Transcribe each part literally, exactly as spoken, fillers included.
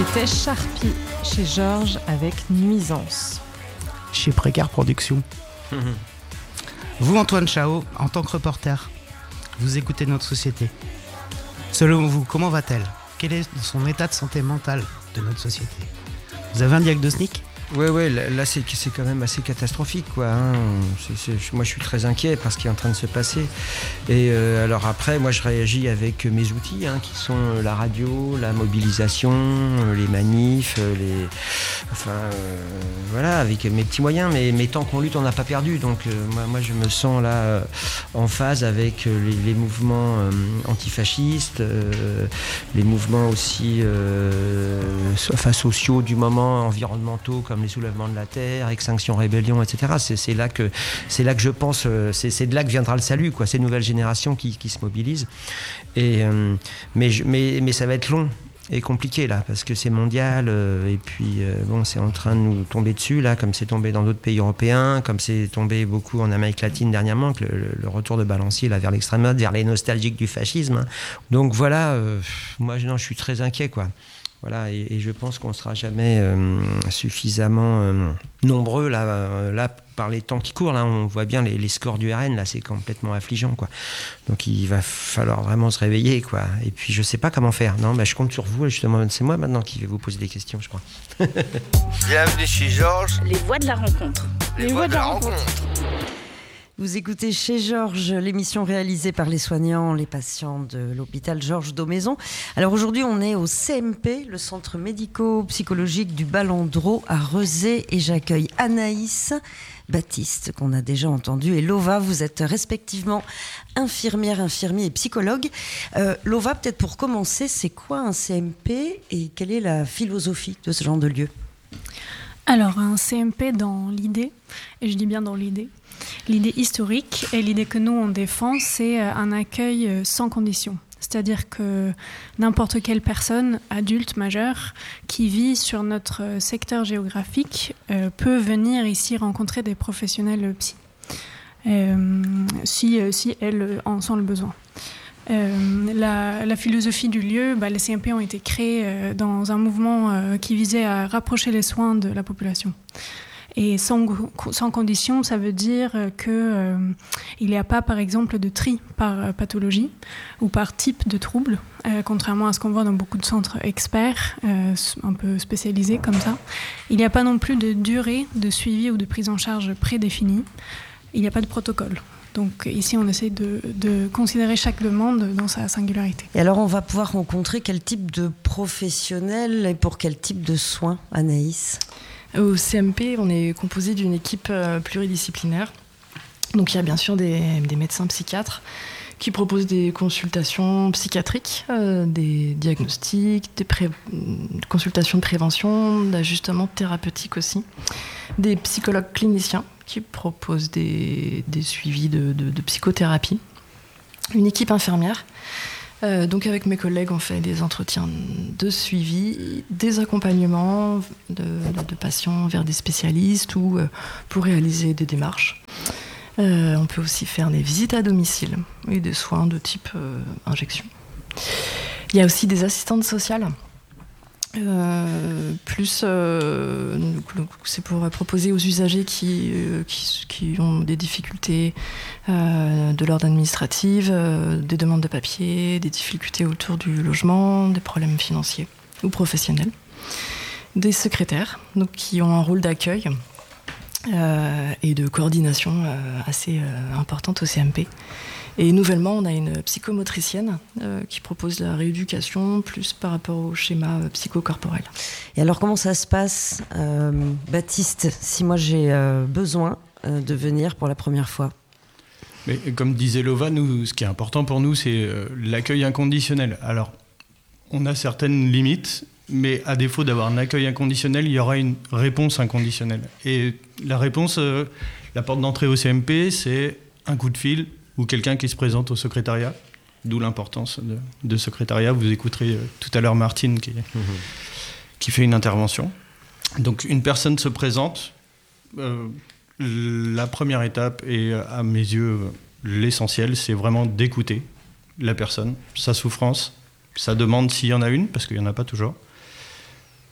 C'était Sharpie chez Georges avec Nuisance. Chez Précaire Productions. Mmh. Vous, Antoine Chao, en tant que reporter, vous écoutez notre société. Selon vous, comment va-t-elle ? Quel est son état de santé mentale de notre société ? Vous avez un diagnostic ? Ouais, ouais, là, là c'est, c'est quand même assez catastrophique, quoi. Hein. C'est, c'est, moi, je suis très inquiet par ce qui est en train de se passer. Et euh, alors après, moi, je réagis avec mes outils, hein, qui sont la radio, la mobilisation, les manifs, les, enfin, euh, voilà, avec mes petits moyens. Mais, mais tant qu'on lutte, on n'a pas perdu. Donc, euh, moi, moi, je me sens là euh, en phase avec les, les mouvements euh, antifascistes, euh, les mouvements aussi, euh, enfin, sociaux du moment, environnementaux, comme les soulèvements de la terre, Extinction Rébellion, et cetera. C'est, c'est, là, que, c'est là que je pense, c'est, c'est de là que viendra le salut, quoi, ces nouvelles générations qui, qui se mobilisent. Et, euh, mais, mais, mais ça va être long et compliqué, là, parce que c'est mondial, euh, et puis euh, bon, c'est en train de nous tomber dessus, là, comme c'est tombé dans d'autres pays européens, comme c'est tombé beaucoup en Amérique latine dernièrement, que le, le retour de Balancier, là, vers l'extrême droite, vers les nostalgiques du fascisme. Hein. Donc voilà, euh, moi, non, je suis très inquiet, quoi. Voilà, et, et je pense qu'on ne sera jamais euh, suffisamment euh, nombreux là, euh, là, par les temps qui courent. Là, on voit bien les, les scores du R N, là, c'est complètement affligeant, quoi. Donc il va falloir vraiment se réveiller, quoi. Et puis je ne sais pas comment faire. Non, bah, je compte sur vous, justement. C'est moi maintenant qui vais vous poser des questions, je crois. Bienvenue chez Georges. Les voix de la rencontre. Les, les voix, voix de la, de la rencontre. rencontre. Vous écoutez chez Georges, l'émission réalisée par les soignants, les patients de l'hôpital Georges Daumaison. Alors aujourd'hui, on est au C M P, le centre médico-psychologique du Balandreau à Rezé, et j'accueille Anaïs, Baptiste, qu'on a déjà entendu, et Lova. Vous êtes respectivement infirmière, infirmier et psychologue. Euh, Lova, peut-être pour commencer, c'est quoi un C M P et quelle est la philosophie de ce genre de lieu ? Alors, un C M P dans l'idée, et je dis bien dans l'idée, l'idée historique et l'idée que nous on défend, c'est un accueil sans condition. C'est-à-dire que n'importe quelle personne, adulte, majeure, qui vit sur notre secteur géographique euh, peut venir ici rencontrer des professionnels psy, euh, si, si elles en sont le besoin. Euh, la, la philosophie du lieu, bah, les C M P ont été créés euh, dans un mouvement euh, qui visait à rapprocher les soins de la population. Et sans, sans condition, ça veut dire qu'il euh, n'y a pas, par exemple, de tri par euh, pathologie ou par type de trouble, euh, contrairement à ce qu'on voit dans beaucoup de centres experts, euh, un peu spécialisés comme ça. Il n'y a pas non plus de durée de suivi ou de prise en charge prédéfinie. Il n'y a pas de protocole. Donc ici, on essaie de, de considérer chaque demande dans sa singularité. Et alors, on va pouvoir rencontrer quel type de professionnel et pour quel type de soins, Anaïs ? Au C M P, on est composé d'une équipe pluridisciplinaire. Donc il y a bien sûr des, des médecins psychiatres qui proposent des consultations psychiatriques, euh, des diagnostics, des pré- consultations de prévention, d'ajustement thérapeutique aussi. Des psychologues cliniciens qui proposent des, des suivis de, de, de psychothérapie. Une équipe infirmière. Euh, donc avec mes collègues, on fait des entretiens de suivi, des accompagnements de, de, de patients vers des spécialistes ou euh, pour réaliser des démarches. Euh, on peut aussi faire des visites à domicile et des soins de type euh, injection. Il y a aussi des assistantes sociales. Euh, plus euh, c'est pour proposer aux usagers qui, euh, qui, qui ont des difficultés euh, de l'ordre administratif, euh, des demandes de papier, des difficultés autour du logement, des problèmes financiers ou professionnels. Des secrétaires donc, qui ont un rôle d'accueil euh, et de coordination euh, assez euh, importante au C M P. Et nouvellement, on a une psychomotricienne euh, qui propose la rééducation plus par rapport au schéma euh, psychocorporel. Et alors, comment ça se passe, euh, Baptiste, si moi j'ai euh, besoin euh, de venir pour la première fois ? Mais comme disait Lova, nous, ce qui est important pour nous, c'est euh, l'accueil inconditionnel. Alors, on a certaines limites, mais à défaut d'avoir un accueil inconditionnel, il y aura une réponse inconditionnelle. Et la réponse, euh, la porte d'entrée au C M P, c'est un coup de fil, ou quelqu'un qui se présente au secrétariat, d'où l'importance de, de secrétariat. Vous écouterez euh, tout à l'heure Martine qui, mmh. qui fait une intervention. Donc une personne se présente. Euh, la première étape, et à mes yeux l'essentiel, c'est vraiment d'écouter la personne, sa souffrance, sa demande s'il y en a une, parce qu'il n'y en a pas toujours.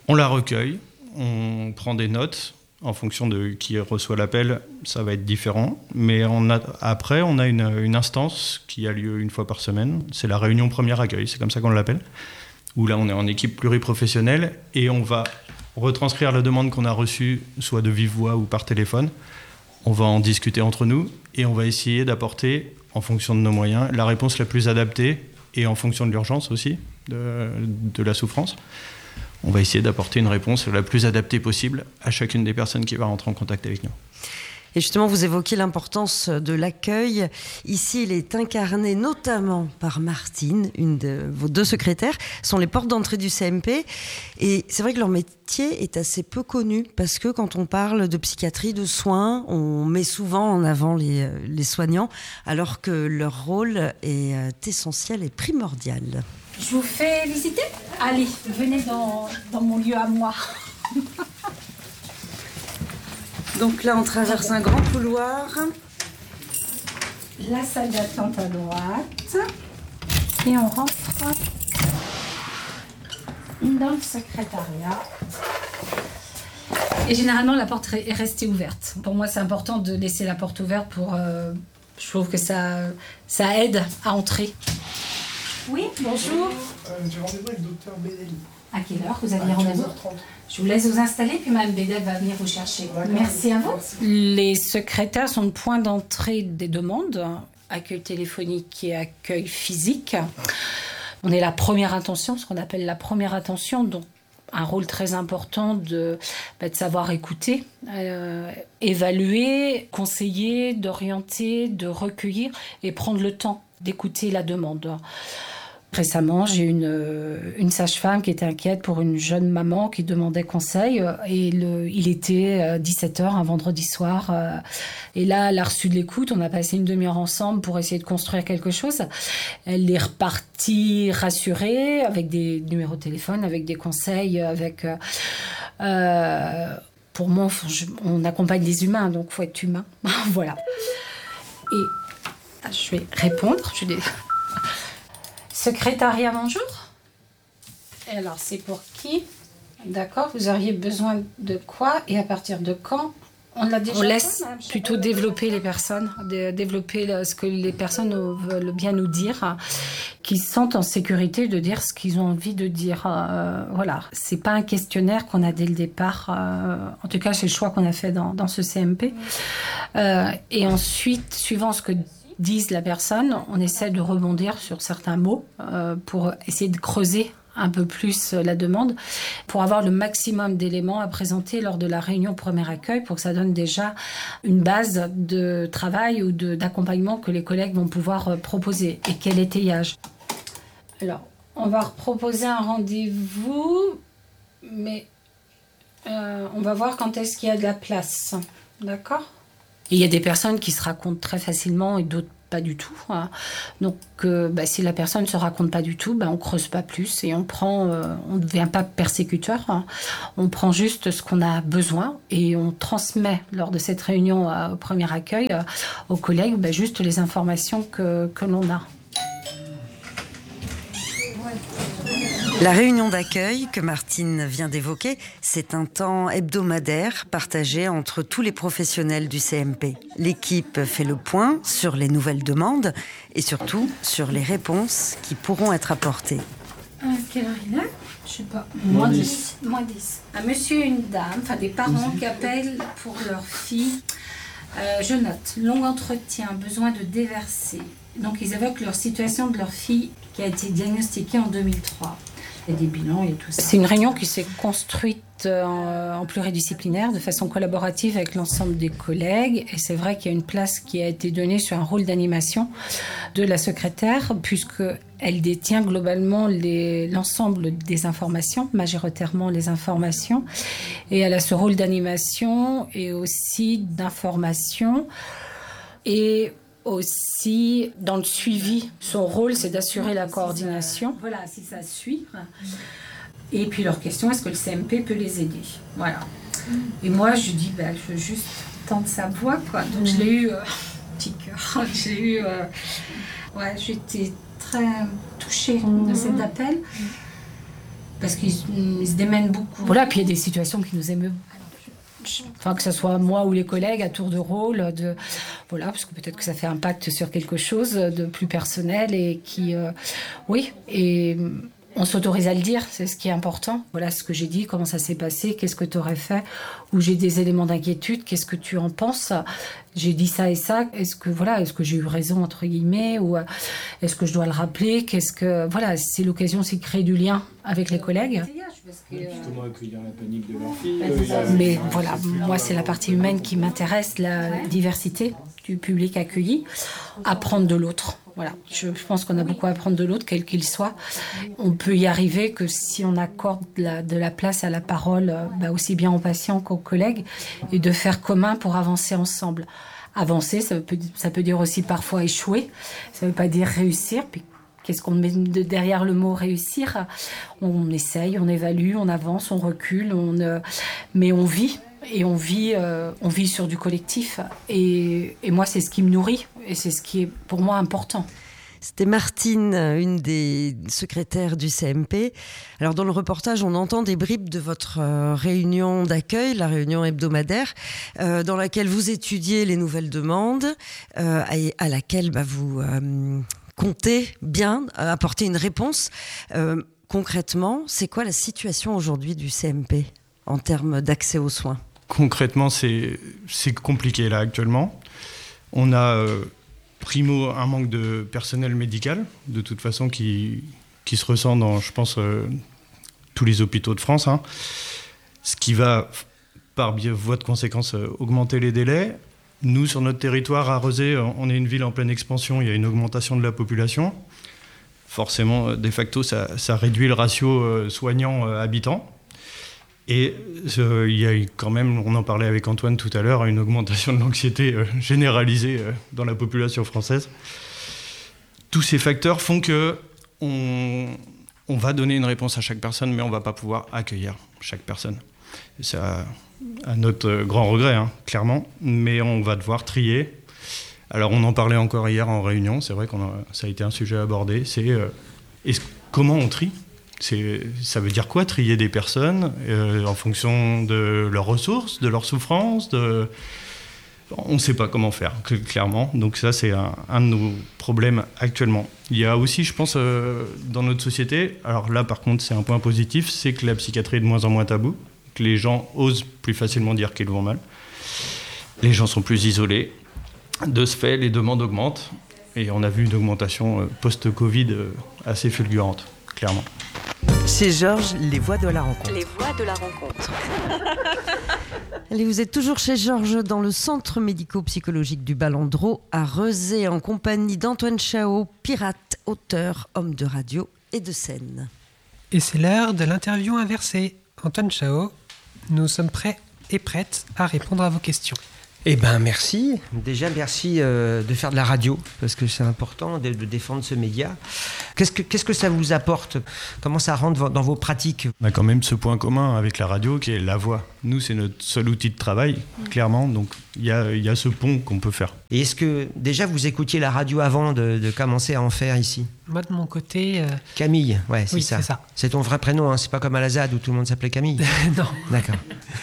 On la recueille, on prend des notes. En fonction de qui reçoit l'appel, ça va être différent. Mais on a, après, on a une, une instance qui a lieu une fois par semaine. C'est la réunion premier accueil, c'est comme ça qu'on l'appelle. Où là, on est en équipe pluriprofessionnelle et on va retranscrire la demande qu'on a reçue, soit de vive voix ou par téléphone. On va en discuter entre nous et on va essayer d'apporter, en fonction de nos moyens, la réponse la plus adaptée et en fonction de l'urgence aussi, de, de la souffrance. On va essayer d'apporter une réponse la plus adaptée possible à chacune des personnes qui va rentrer en contact avec nous. Et justement, vous évoquez l'importance de l'accueil. Ici, il est incarné notamment par Martine, une de vos deux secrétaires, sont les portes d'entrée du C M P. Et c'est vrai que leur métier est assez peu connu, parce que quand on parle de psychiatrie, de soins, on met souvent en avant les, les soignants, alors que leur rôle est essentiel et primordial. Je vous fais visiter ? Allez, venez dans, dans mon lieu à moi. Donc là, on traverse un grand couloir. La salle d'attente à droite. Et on rentre dans le secrétariat. Et généralement, la porte est restée ouverte. Pour moi, c'est important de laisser la porte ouverte pour... Euh, je trouve que ça, ça aide à entrer. Oui, bonjour. Euh, j'ai rendez-vous avec le docteur Bédeli. À quelle heure vous aviez rendez-vous ? quinze heures trente. Je vous laisse vous installer, puis Mme Bédel va venir vous chercher. D'accord. Merci à vous. Merci. Les secrétaires sont le point d'entrée des demandes, accueil téléphonique et accueil physique. On est la première intention, ce qu'on appelle la première attention, donc un rôle très important de, bah, de savoir écouter, euh, évaluer, conseiller, d'orienter, de recueillir et prendre le temps d'écouter la demande. Récemment, j'ai une, une sage-femme qui était inquiète pour une jeune maman qui demandait conseil. Et le, il était dix-sept heures, un vendredi soir. Et là, elle a reçu de l'écoute. On a passé une demi-heure ensemble pour essayer de construire quelque chose. Elle est repartie rassurée, avec des numéros de téléphone, avec des conseils, avec... Euh, pour moi, on accompagne les humains, donc il faut être humain. Voilà. Et je vais répondre. Je vais... Secrétariat, bonjour. Et alors, c'est pour qui ? D'accord, vous auriez besoin de quoi et à partir de quand ? On l'a déjà. On laisse fait, plutôt développer les personnes, de, développer ce que les personnes veulent bien nous dire, qu'ils se sentent en sécurité de dire ce qu'ils ont envie de dire. Euh, voilà, c'est pas un questionnaire qu'on a dès le départ. Euh, en tout cas, c'est le choix qu'on a fait dans, dans ce C M P. Euh, et ensuite, suivant ce que disent la personne, on essaie de rebondir sur certains mots euh, pour essayer de creuser un peu plus la demande, pour avoir le maximum d'éléments à présenter lors de la réunion premier accueil, pour que ça donne déjà une base de travail ou de, d'accompagnement que les collègues vont pouvoir proposer. Et quel étayage ? Alors, on va proposer un rendez-vous, mais euh, on va voir quand est-ce qu'il y a de la place. D'accord ? Et il y a des personnes qui se racontent très facilement et d'autres pas du tout. Hein. Donc, euh, bah, si la personne ne se raconte pas du tout, bah, on ne creuse pas plus et on prend, euh, on ne devient pas persécuteur. Hein. On prend juste ce qu'on a besoin et on transmet lors de cette réunion euh, au premier accueil euh, aux collègues bah, juste les informations que, que l'on a. La réunion d'accueil que Martine vient d'évoquer, c'est un temps hebdomadaire partagé entre tous les professionnels du C M P. L'équipe fait le point sur les nouvelles demandes et surtout sur les réponses qui pourront être apportées. À quelle heure il est ? Je sais pas. Moins dix. Moins dix. Un monsieur et une dame, enfin des parents qui appellent pour leur fille. Euh, je note, long entretien, besoin de déverser. Donc ils évoquent leur situation de leur fille qui a été diagnostiquée en deux mille trois. Il y a des bilans et tout ça. C'est une réunion qui s'est construite en, en pluridisciplinaire, de façon collaborative avec l'ensemble des collègues. Et c'est vrai qu'il y a une place qui a été donnée sur un rôle d'animation de la secrétaire, puisqu'elle détient globalement les, l'ensemble des informations, majoritairement les informations. Et elle a ce rôle d'animation et aussi d'information. Et aussi, dans le suivi, son rôle, c'est d'assurer la coordination. Voilà, si ça suit. Et puis leur question, est-ce que le C M P peut les aider ? Voilà. Et moi, je dis, bah, je veux juste tendre sa voix, quoi. Donc je l'ai eu, euh, petit cœur, j'ai eu, euh, ouais, j'étais très touchée de cet appel. parce qu'ils ils se démènent beaucoup. Voilà, puis il y a des situations qui nous émeuvent. Enfin, que ce soit moi ou les collègues à tour de rôle, de, voilà, parce que peut-être que ça fait impact sur quelque chose de plus personnel et qui, euh, oui, et on s'autorise à le dire, c'est ce qui est important. Voilà ce que j'ai dit, comment ça s'est passé, qu'est-ce que tu aurais fait, ou j'ai des éléments d'inquiétude, qu'est-ce que tu en penses. J'ai dit ça et ça, est-ce que, voilà, est-ce que j'ai eu raison, entre guillemets, ou est-ce que je dois le rappeler, qu'est-ce que, voilà, c'est l'occasion aussi de créer du lien avec les collègues. Justement, accueillir la panique de leur fille. Mais voilà, moi, c'est la partie humaine qui m'intéresse, la diversité du public accueilli, apprendre de l'autre. Voilà, je, je pense qu'on a beaucoup à apprendre de l'autre, quel qu'il soit. On peut y arriver que si on accorde de la, de la place à la parole, bah aussi bien aux patients qu'aux collègues, et de faire commun pour avancer ensemble. Avancer, ça peut, ça peut dire aussi parfois échouer, ça ne veut pas dire réussir. Puis qu'est-ce qu'on met de, derrière le mot réussir ? On essaye, on évalue, on avance, on recule, on, euh, mais on vit. Et on vit, euh, on vit sur du collectif. Et, et moi, c'est ce qui me nourrit. Et c'est ce qui est pour moi important. C'était Martine, une des secrétaires du C M P. Alors dans le reportage, on entend des bribes de votre euh, réunion d'accueil, la réunion hebdomadaire, euh, dans laquelle vous étudiez les nouvelles demandes, euh, et à laquelle bah, vous euh, comptez bien apporter une réponse. Euh, concrètement, c'est quoi la situation aujourd'hui du C M P en termes d'accès aux soins ? Concrètement, c'est, c'est compliqué là actuellement. On a, euh, primo, un manque de personnel médical, de toute façon, qui, qui se ressent dans, je pense, euh, tous les hôpitaux de France. Hein. Ce qui va, par voie de conséquence, euh, augmenter les délais. Nous, sur notre territoire, à Rezé, on est une ville en pleine expansion, il y a une augmentation de la population. Forcément, de facto, ça, ça réduit le ratio euh, soignants-habitants. Et euh, il y a quand même, on en parlait avec Antoine tout à l'heure, une augmentation de l'anxiété euh, généralisée euh, dans la population française. Tous ces facteurs font que on, on va donner une réponse à chaque personne, mais on ne va pas pouvoir accueillir chaque personne. C'est à, à notre grand regret, hein, clairement, mais on va devoir trier. Alors on en parlait encore hier en réunion, c'est vrai que ça a été un sujet abordé, c'est euh, est-ce, comment on trie ? C'est, ça veut dire quoi, trier des personnes euh, en fonction de leurs ressources, de leurs souffrances de... On ne sait pas comment faire, clairement. Donc ça, c'est un, un de nos problèmes actuellement. Il y a aussi, je pense, euh, dans notre société, alors là, par contre, c'est un point positif, c'est que la psychiatrie est de moins en moins tabou, que les gens osent plus facilement dire qu'ils vont mal. Les gens sont plus isolés. De ce fait, les demandes augmentent. Et on a vu une augmentation euh, post-Covid euh, assez fulgurante, clairement. Chez Georges, les voix de la rencontre. Les voix de la rencontre. Allez, vous êtes toujours chez Georges dans le centre médico-psychologique du Balandreau à Rezé en compagnie d'Antoine Chao, pirate, auteur, homme de radio et de scène. Et c'est l'heure de l'interview inversée. Antoine Chao, nous sommes prêts et prêtes à répondre à vos questions. Eh ben merci. Déjà merci euh, de faire de la radio parce que c'est important de, de défendre ce média. Qu'est-ce que qu'est-ce que ça vous apporte ? Comment ça rentre dans vos pratiques ? On a quand même ce point commun avec la radio qui est la voix. Nous, c'est notre seul outil de travail, clairement. Donc il y a il y a ce pont qu'on peut faire. Et est-ce que déjà vous écoutiez la radio avant de, de commencer à en faire ici ? Moi de mon côté. Euh... Camille, ouais, c'est oui, ça. c'est ça. C'est ton vrai prénom, hein, c'est pas comme à la Z A D où tout le monde s'appelait Camille. Non. D'accord.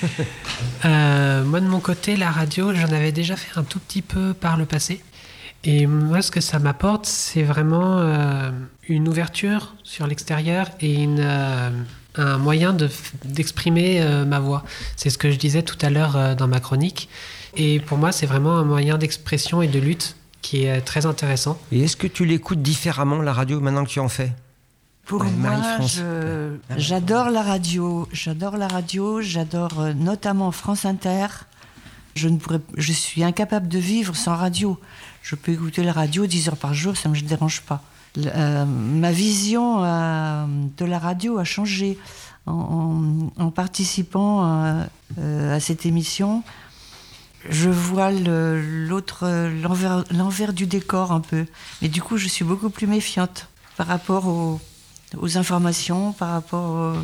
euh, moi de mon côté, la radio, j'en avais déjà fait un tout petit peu par le passé. Et moi, ce que ça m'apporte, c'est vraiment euh, une ouverture sur l'extérieur et une, euh, un moyen de, d'exprimer euh, ma voix. C'est ce que je disais tout à l'heure euh, dans ma chronique. Et pour moi, c'est vraiment un moyen d'expression et de lutte qui est très intéressant. Et est-ce que tu l'écoutes différemment, la radio, maintenant que tu en fais ? Pour ouais, moi, je, j'adore la radio. J'adore la radio, j'adore euh, notamment France Inter. Je, ne pourrais, je suis incapable de vivre sans radio. Je peux écouter la radio dix heures par jour, ça ne me dérange pas. Euh, ma vision euh, de la radio a changé en, en, en participant euh, euh, à cette émission. Je vois le, l'autre, l'envers, l'envers du décor un peu. Mais du coup, je suis beaucoup plus méfiante par rapport aux, aux informations, par rapport au,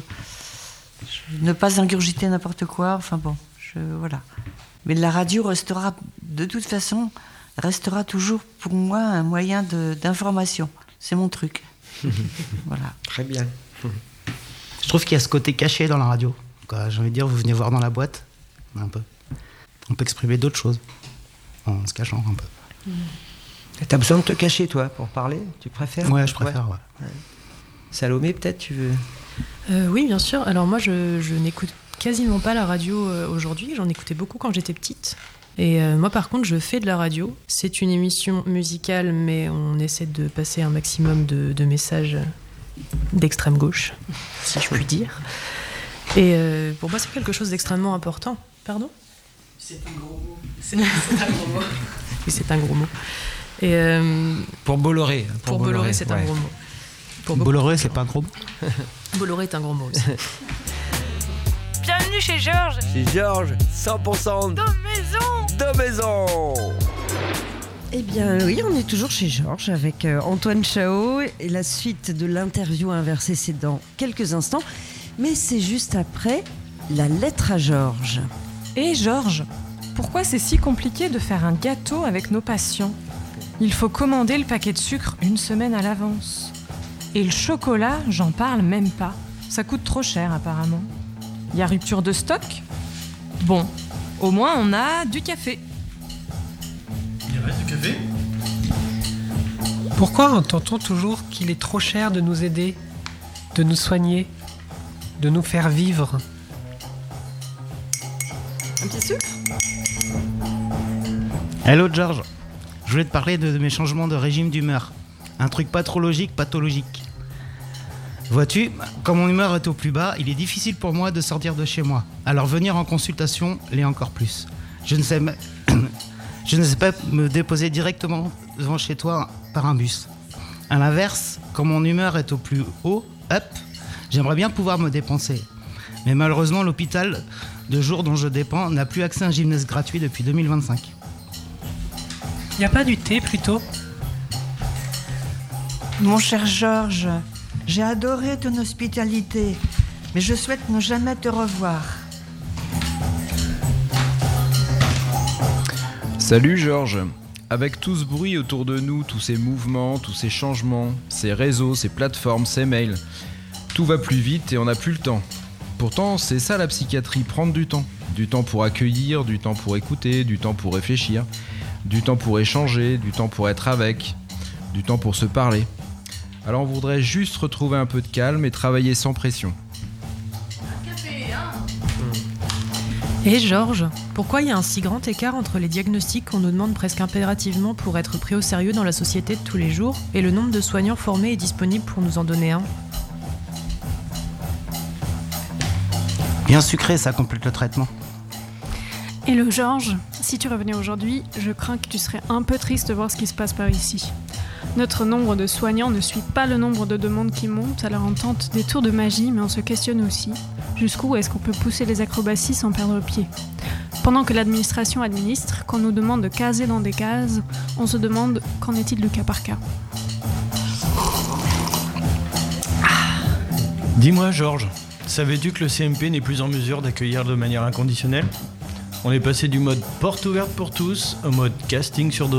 ne pas ingurgiter n'importe quoi. Enfin bon, je, voilà. Mais la radio restera, de toute façon, restera toujours pour moi un moyen de, d'information. C'est mon truc. Voilà. Très bien. Je trouve qu'il y a ce côté caché dans la radio. Quoi, j'ai envie de dire, vous venez voir dans la boîte, un peu. On peut exprimer d'autres choses en se cachant un peu. T'as besoin de te cacher, toi, pour parler? Tu préfères? Ouais, je préfère, ouais. ouais. Salomé, peut-être, tu veux euh, Oui, bien sûr. Alors moi, je, je n'écoute quasiment pas la radio euh, aujourd'hui. J'en écoutais beaucoup quand j'étais petite. Et euh, moi, par contre, je fais de la radio. C'est une émission musicale, mais on essaie de passer un maximum de, de messages d'extrême gauche, si je puis dire. Et euh, pour moi, c'est quelque chose d'extrêmement important. Pardon ? C'est un gros mot. C'est, c'est un gros mot. Oui, c'est un gros mot. Et euh, pour Bolloré. Pour, pour Bolloré, Bolloré, c'est ouais. un gros mot. Pour Bolloré, c'est pas un gros mot. Bolloré est un gros mot aussi. Bienvenue chez Georges. Chez Georges, cent pour cent de maison. De maison. Eh bien oui, on est toujours chez Georges avec euh, Antoine Chao et la suite de l'interview inversée, c'est dans quelques instants. Mais c'est juste après la lettre à Georges. Et Georges, pourquoi c'est si compliqué de faire un gâteau avec nos patients ? Il faut commander le paquet de sucre une semaine à l'avance. Et le chocolat, j'en parle même pas. Ça coûte trop cher apparemment. Il y a rupture de stock ? Bon, au moins on a du café. Il reste du café ? Pourquoi entend-on toujours qu'il est trop cher de nous aider, de nous soigner, de nous faire vivre ? Un petit sucre ? Hello Georges, je voulais te parler de, de mes changements de régime d'humeur. Un truc pas trop logique, pathologique. Vois-tu, quand mon humeur est au plus bas, il est difficile pour moi de sortir de chez moi. Alors venir en consultation l'est encore plus. Je ne sais, je ne sais pas me déposer directement devant chez toi par un bus. À l'inverse, quand mon humeur est au plus haut, up, j'aimerais bien pouvoir me dépenser. Mais malheureusement, l'hôpital de jour dont je dépends n'a plus accès à un gymnase gratuit depuis deux mille vingt-cinq. Y a pas du thé plutôt ? Mon cher Georges, j'ai adoré ton hospitalité, mais je souhaite ne jamais te revoir. Salut Georges. Avec tout ce bruit autour de nous, tous ces mouvements, tous ces changements, ces réseaux, ces plateformes, ces mails, tout va plus vite et on n'a plus le temps. Pourtant, c'est ça la psychiatrie, prendre du temps. Du temps pour accueillir, du temps pour écouter, du temps pour réfléchir, du temps pour échanger, du temps pour être avec, du temps pour se parler. Alors on voudrait juste retrouver un peu de calme et travailler sans pression. Un café, hein ? Et Georges, pourquoi il y a un si grand écart entre les diagnostics qu'on nous demande presque impérativement pour être pris au sérieux dans la société de tous les jours et le nombre de soignants formés et disponibles pour nous en donner un ? Bien sucré, ça complète le traitement. Et le Georges, si tu revenais aujourd'hui, je crains que tu serais un peu triste de voir ce qui se passe par ici. Notre nombre de soignants ne suit pas le nombre de demandes qui montent, alors on tente des tours de magie, mais on se questionne aussi. Jusqu'où est-ce qu'on peut pousser les acrobaties sans perdre pied ? Pendant que l'administration administre, qu'on nous demande de caser dans des cases, on se demande qu'en est-il du cas par cas ? Dis-moi Georges, savais-tu que le C M P n'est plus en mesure d'accueillir de manière inconditionnelle ? On est passé du mode porte ouverte pour tous au mode casting sur dossier.